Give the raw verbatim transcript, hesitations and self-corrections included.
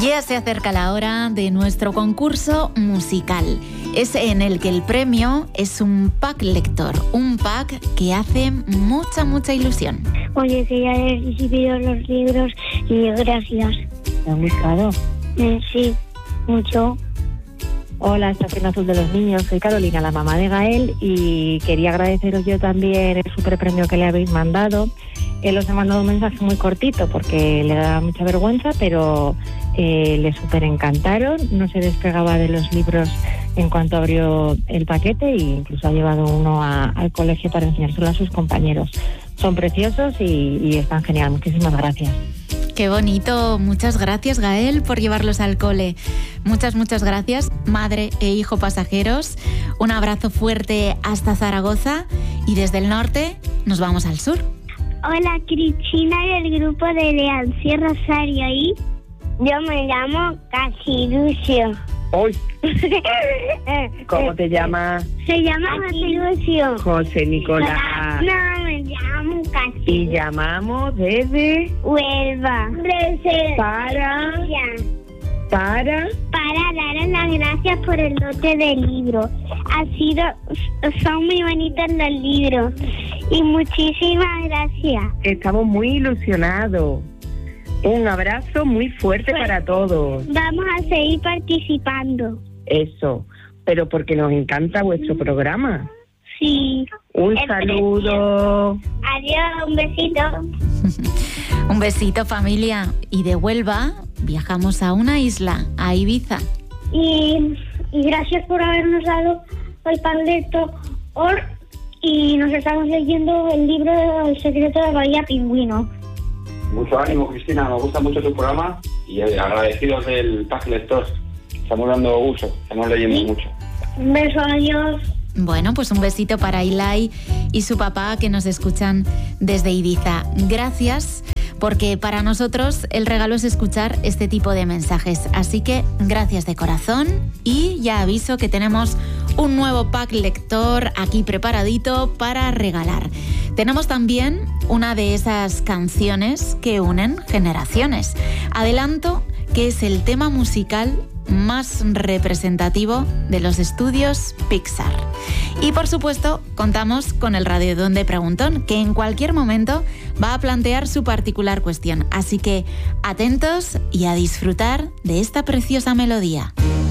Ya se acerca la hora de nuestro concurso musical. Es en el que el premio es un pack lector, un pack que hace mucha, mucha ilusión. Oye, que ya he recibido los libros y gracias. ¿Te han gustado? Eh, sí, mucho. Hola, Estación Azul de los Niños. Soy Carolina, la mamá de Gael, y quería agradeceros yo también el superpremio que le habéis mandado. Él os ha mandado un mensaje muy cortito porque le da mucha vergüenza, pero eh, le súper encantaron. No se despegaba de los libros en cuanto abrió el paquete e incluso ha llevado uno a, al colegio para enseñárselo a sus compañeros. Son preciosos y, y están genial. Muchísimas gracias. Qué bonito. Muchas gracias, Gael, por llevarlos al cole. Muchas, muchas gracias, madre e hijo pasajeros. Un abrazo fuerte hasta Zaragoza y desde el norte nos vamos al sur. Hola, Cristina del grupo de Leancio Rosario y yo me llamo Casilucio. Hoy. ¿Cómo te llamas? Se llama Casilucio. José Nicolás. No, me llamo Casilucio. Y llamamos desde Huelva. Desde para para para daros las gracias por el lote de libros. Ha sido, son muy bonitos los libros y muchísimas gracias. Estamos muy ilusionados. Un abrazo muy fuerte pues, para todos. Vamos a seguir participando. Eso, pero porque nos encanta vuestro programa. Sí. Un saludo. Precio. Adiós, un besito. Un besito, familia. Y de Huelva viajamos a una isla, a Ibiza. Y, y gracias por habernos dado el pan lector y nos estamos leyendo el libro El secreto de Bahía Pingüino. Mucho ánimo, Cristina, nos gusta mucho tu programa y agradecidos del pack lector. Estamos dando uso, estamos leyendo ¿Sí? mucho. Un beso, adiós. Bueno, pues un besito para Ilai y su papá que nos escuchan desde Ibiza. Gracias, porque para nosotros el regalo es escuchar este tipo de mensajes. Así que gracias de corazón y ya aviso que tenemos un nuevo pack lector aquí preparadito para regalar. Tenemos también una de esas canciones que unen generaciones. Adelanto que es el tema musical más representativo de los estudios Pixar. Y por supuesto, contamos con el Radiodón de Preguntón, que en cualquier momento va a plantear su particular cuestión. Así que atentos y a disfrutar de esta preciosa melodía.